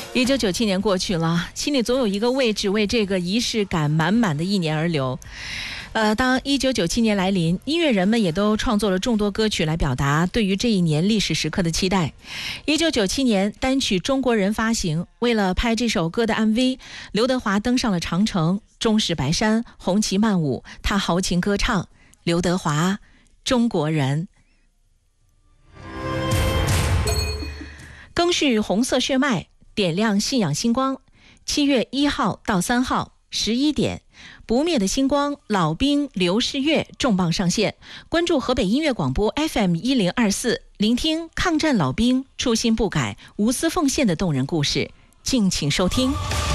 1997年过去了，心里总有一个位置为这个仪式感满满的一年而留。当1997年来临，音乐人们也都创作了众多歌曲来表达对于这一年历史时刻的期待。1997年，单曲《中国人》发行，为了拍这首歌的 MV， 刘德华登上了长城，终是白山，红旗漫舞，他豪情歌唱。刘德华，《中国人》。赓续红色血脉，点亮信仰星光。7月1号到3号11点，不灭的星光，老兵刘世月重磅上线。关注河北音乐广播 FM1024，聆听抗战老兵初心不改、无私奉献的动人故事。敬请收听。